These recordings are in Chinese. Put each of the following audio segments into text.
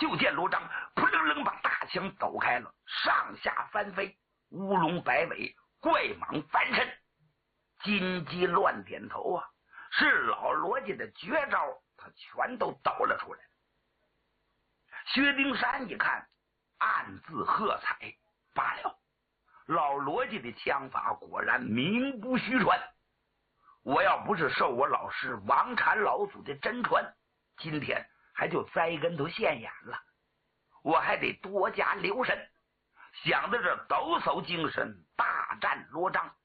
就见罗章扑棱棱把大枪抖开了，上下翻飞，乌龙摆尾，怪蟒翻身，金鸡乱点头啊！是老罗家的绝招，他全都抖了出来。薛丁山一看，暗自喝彩，罢了，老罗家的枪法果然名不虚传。我要不是受我老师王禅老祖的真传，今天还就栽跟头现眼了。我还得多加留神。想到这，抖擞精神，大战罗章。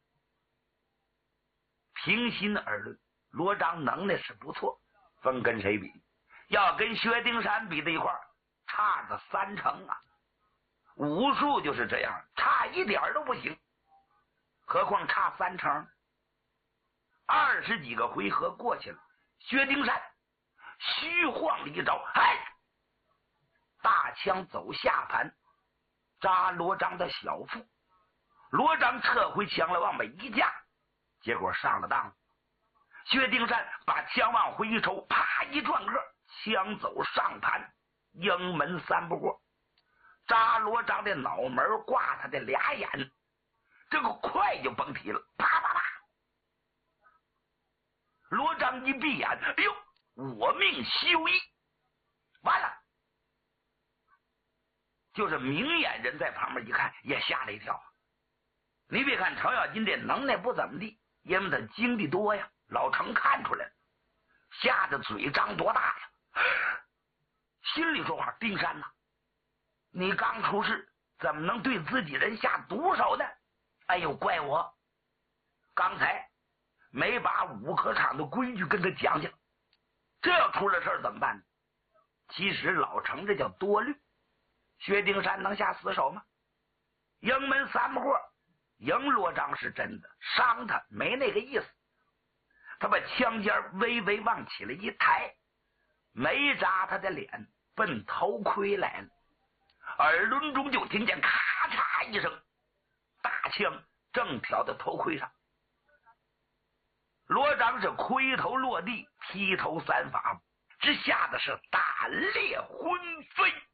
平心而论，罗章能耐是不错，分跟谁比？要跟薛丁山比在一块儿，差个3成啊！武术就是这样，差一点都不行，何况差3成。20几个回合过去了，薛丁山虚晃了一招，大枪走下盘，扎罗章的小腹。罗章撤回枪来，往北一架，结果上了当。薛丁山把枪往回一抽，啪一转个，枪走上盘，营门3不过，扎罗章的脑门，挂他的俩眼，这个快就崩体了，啪啪啪！罗章一闭眼，哎呦，我命西游一，完了！就是明眼人在旁边一看，也吓了一跳。你别看程咬金这能耐不怎么地，因为他经历多呀。老程看出来了，吓得嘴张多大呀！心里说话：丁山呐，你刚出事，怎么能对自己人下毒手呢？哎呦，怪我刚才没把武科场的规矩跟他讲讲，这要出了事怎么办呢？其实老程这叫多虑，薛丁山能下死手吗？营门3不过，赢罗章是真的，伤他没那个意思。他把枪尖微微往起了一抬，没扎他的脸，奔头盔来了。耳轮中就听见咔嚓一声，大枪正挑到头盔上。罗章是盔头落地，劈头3法，只吓得是大裂魂飞。